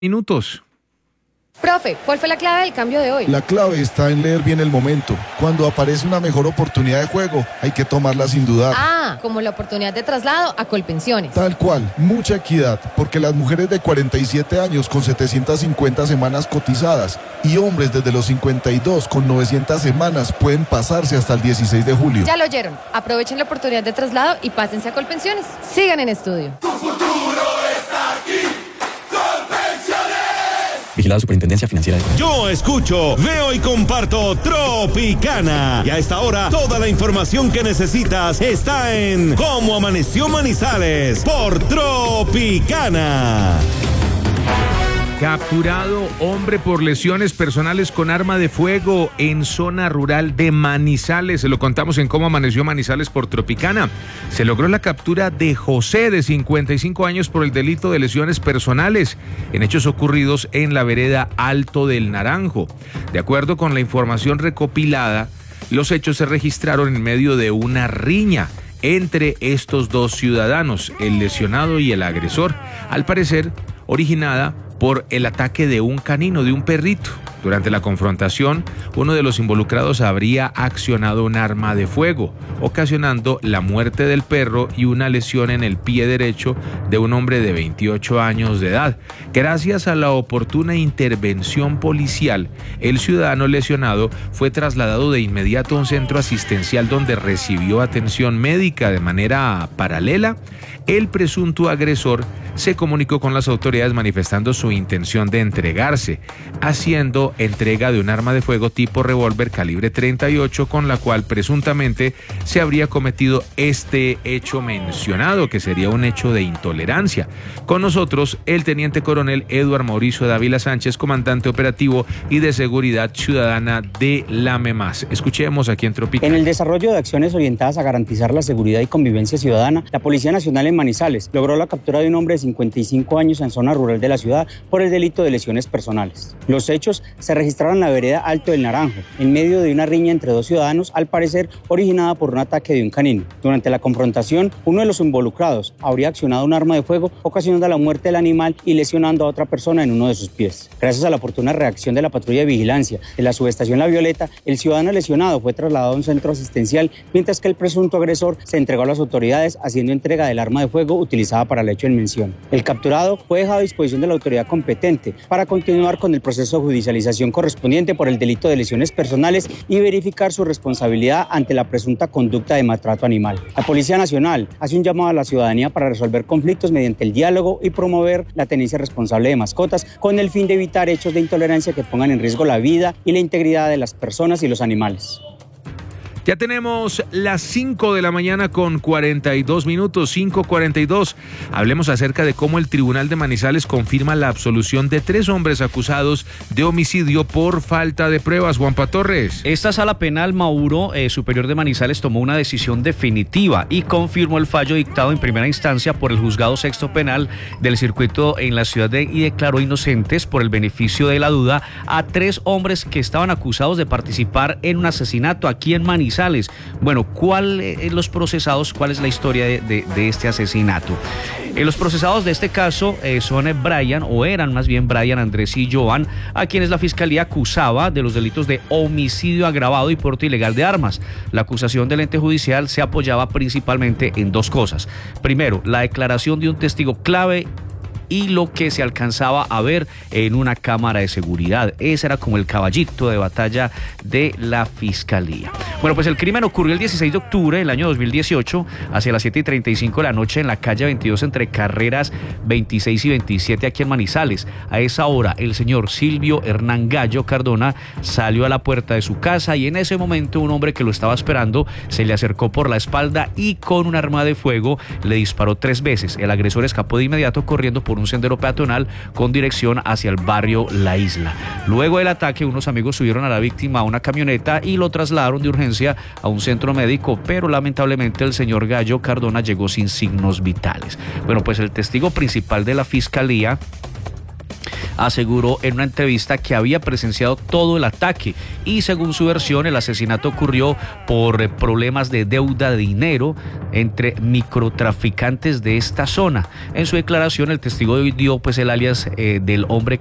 minutos. Profe, ¿cuál fue la clave del cambio de hoy? La clave está en leer bien el momento. Cuando aparece una mejor oportunidad de juego, hay que tomarla sin dudar. Ah, como la oportunidad de traslado a Colpensiones. Tal cual, mucha equidad, porque las mujeres de 47 años con 750 semanas cotizadas y hombres desde los 52 con 900 semanas pueden pasarse hasta el 16 de julio. Ya lo oyeron. Aprovechen la oportunidad de traslado y pásense a Colpensiones. Sigan en estudio. Tu futuro está aquí. Vigilada Superintendencia Financiera de Colombia. Yo escucho, veo y comparto Tropicana. Y a esta hora, toda la información que necesitas está en Cómo Amaneció Manizales por Tropicana. Capturado hombre por lesiones personales con arma de fuego en zona rural de Manizales. Se lo contamos en Cómo Amaneció Manizales por Tropicana. Se logró la captura de José, de 55 años, por el delito de lesiones personales en hechos ocurridos en la vereda Alto del Naranjo. De acuerdo con la información recopilada, los hechos se registraron en medio de una riña entre estos dos ciudadanos, el lesionado y el agresor, al parecer originada por el ataque de un canino, de un perrito. Durante la confrontación, uno de los involucrados habría accionado un arma de fuego, ocasionando la muerte del perro y una lesión en el pie derecho de un hombre de 28 años de edad. Gracias a la oportuna intervención policial, el ciudadano lesionado fue trasladado de inmediato a un centro asistencial donde recibió atención médica. De manera paralela, el presunto agresor se comunicó con las autoridades manifestando su intención de entregarse, haciendo entrega de un arma de fuego tipo revólver calibre 38 con la cual presuntamente se habría cometido este hecho mencionado, que sería un hecho de intolerancia. Con nosotros el teniente coronel Eduardo Mauricio Dávila Sánchez, comandante operativo y de seguridad ciudadana de la MEMAS. Escuchemos aquí en Tropicana. En el desarrollo de acciones orientadas a garantizar la seguridad y convivencia ciudadana, la Policía Nacional en Manizales logró la captura de un hombre de 55 años en zona rural de la ciudad por el delito de lesiones personales. Los hechos se registraron en la vereda Alto del Naranjo, en medio de una riña entre dos ciudadanos, al parecer originada por un ataque de un canino. Durante la confrontación, uno de los involucrados habría accionado un arma de fuego, ocasionando la muerte del animal y lesionando a otra persona en uno de sus pies. Gracias a la oportuna reacción de la patrulla de vigilancia de la subestación La Violeta, el ciudadano lesionado fue trasladado a un centro asistencial, mientras que el presunto agresor se entregó a las autoridades haciendo entrega del arma de fuego utilizada para el hecho en mención. El capturado fue dejado a disposición de la autoridad competente para continuar con el proceso de judicialización correspondiente por el delito de lesiones personales y verificar su responsabilidad ante la presunta conducta de maltrato animal. La Policía Nacional hace un llamado a la ciudadanía para resolver conflictos mediante el diálogo y promover la tenencia responsable de mascotas con el fin de evitar hechos de intolerancia que pongan en riesgo la vida y la integridad de las personas y los animales. Ya tenemos las 5 de la mañana con 42 minutos, 5:42. Hablemos acerca de cómo el Tribunal de Manizales confirma la absolución de 3 hombres acusados de homicidio por falta de pruebas. Juanpa Torres. Esta sala penal, Mauro, superior de Manizales, tomó una decisión definitiva y confirmó el fallo dictado en primera instancia por el Juzgado Sexto Penal del Circuito en la ciudad y declaró inocentes por el beneficio de la duda a 3 hombres que estaban acusados de participar en un asesinato aquí en Manizales. Bueno, los procesados, ¿cuál es la historia de este asesinato? Los procesados de este caso son eran Brian, Andrés y Joan, a quienes la fiscalía acusaba de los delitos de homicidio agravado y porte ilegal de armas. La acusación del ente judicial se apoyaba principalmente en 2 cosas. Primero, la declaración de un testigo clave y lo que se alcanzaba a ver en una cámara de seguridad. Ese era como el caballito de batalla de la fiscalía. Bueno, pues el crimen ocurrió el 16 de octubre del año 2018, hacia las 7:35 de la noche en la calle 22 entre carreras 26 y 27 aquí en Manizales. A esa hora, el señor Silvio Hernán Gallo Cardona salió a la puerta de su casa y en ese momento un hombre que lo estaba esperando se le acercó por la espalda y con un arma de fuego le disparó 3 veces. El agresor escapó de inmediato corriendo por un sendero peatonal con dirección hacia el barrio La Isla. Luego del ataque, unos amigos subieron a la víctima a una camioneta y lo trasladaron de urgencia a un centro médico, pero lamentablemente el señor Gallo Cardona llegó sin signos vitales. Bueno, pues el testigo principal de la fiscalía aseguró en una entrevista que había presenciado todo el ataque y según su versión el asesinato ocurrió por problemas de deuda de dinero entre microtraficantes de esta zona. En su declaración el testigo dio pues el alias del hombre